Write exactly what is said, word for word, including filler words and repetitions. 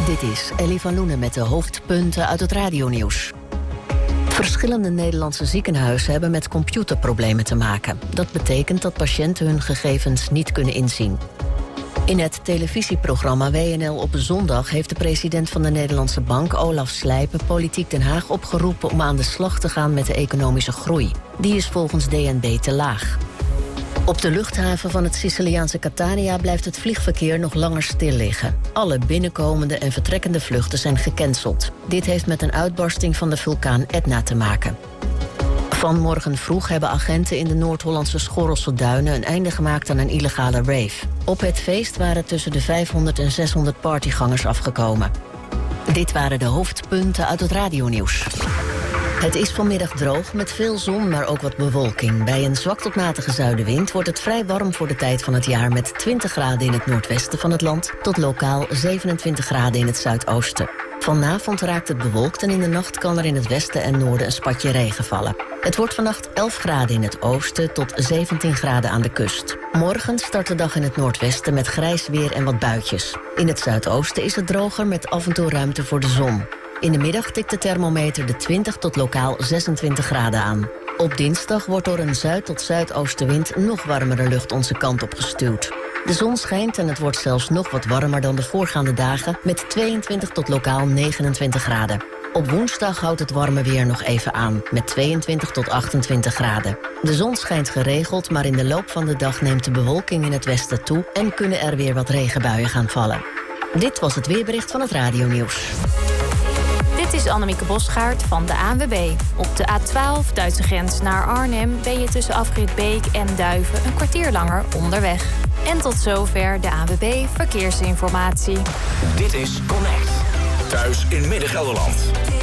Dit is Ellie van Loenen met de hoofdpunten uit het radionieuws. Verschillende Nederlandse ziekenhuizen hebben met computerproblemen te maken. Dat betekent dat patiënten hun gegevens niet kunnen inzien. In het televisieprogramma W N L op zondag heeft de president van de Nederlandse Bank, Olaf Slijpen, Politiek Den Haag opgeroepen om aan de slag te gaan met de economische groei. Die is volgens D N B te laag. Op de luchthaven van het Siciliaanse Catania blijft het vliegverkeer nog langer stil liggen. Alle binnenkomende en vertrekkende vluchten zijn gecanceld. Dit heeft met een uitbarsting van de vulkaan Etna te maken. Vanmorgen vroeg hebben agenten in de Noord-Hollandse Schorrelse Duinen een einde gemaakt aan een illegale rave. Op het feest waren tussen de vijfhonderd en zeshonderd partygangers afgekomen. Dit waren de hoofdpunten uit het radionieuws. Het is vanmiddag droog met veel zon, maar ook wat bewolking. Bij een zwak tot matige zuidenwind wordt het vrij warm voor de tijd van het jaar met twintig graden in het noordwesten van het land tot lokaal zevenentwintig graden in het zuidoosten. Vanavond raakt het bewolkt en in de nacht kan er in het westen en noorden een spatje regen vallen. Het wordt vannacht elf graden in het oosten tot zeventien graden aan de kust. Morgen start de dag in het noordwesten met grijs weer en wat buitjes. In het zuidoosten is het droger met af en toe ruimte voor de zon. In de middag tikt de thermometer de twintig tot lokaal zesentwintig graden aan. Op dinsdag wordt door een zuid- tot zuidoostenwind nog warmere lucht onze kant op gestuwd. De zon schijnt en het wordt zelfs nog wat warmer dan de voorgaande dagen met tweeëntwintig tot lokaal negenentwintig graden. Op woensdag houdt het warme weer nog even aan met tweeëntwintig tot achtentwintig graden. De zon schijnt geregeld, maar in de loop van de dag neemt de bewolking in het westen toe en kunnen er weer wat regenbuien gaan vallen. Dit was het weerbericht van het radionieuws. Dit is Annemieke Bosgaard van de A N W B. Op de A twaalf, Duitse grens naar Arnhem, ben je tussen afrit Beek en Duiven een kwartier langer onderweg. En tot zover de A N W B Verkeersinformatie. Dit is Connect. Thuis in Midden-Gelderland.